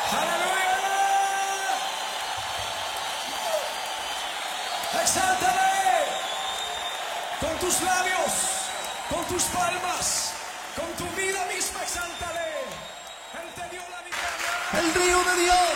¡Aleluya! ¡Exáltale! Con tus labios, con tus palmas, con tu vida misma, exáltale. Él te dio la victoria. El río de Dios.